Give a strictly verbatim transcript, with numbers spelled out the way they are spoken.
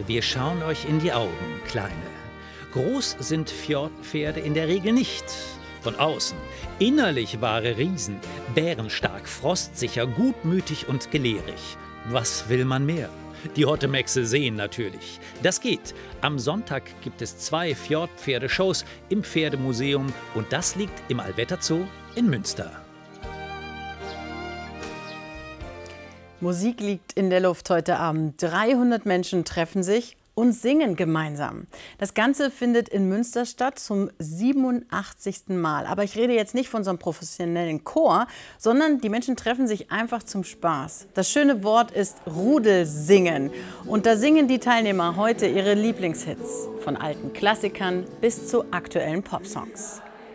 Wir schauen euch in die Augen, Kleine. Groß sind Fjordpferde in der Regel nicht. Von außen. Innerlich wahre Riesen. Bärenstark, frostsicher, gutmütig und gelehrig. Was will man mehr? Die Hottemexe sehen natürlich. Das geht. Am Sonntag gibt es zwei Fjordpferdeshows im Pferdemuseum und das liegt im Allwetterzoo in Münster. Musik liegt in der Luft heute Abend. dreihundert Menschen treffen sich und singen gemeinsam. Das Ganze findet in Münster statt zum siebenundachtzigsten Mal. Aber ich rede jetzt nicht von so einem professionellen Chor, sondern die Menschen treffen sich einfach zum Spaß. Das schöne Wort ist Rudelsingen. Und da singen die Teilnehmer heute ihre Lieblingshits. Von alten Klassikern bis zu aktuellen Popsongs.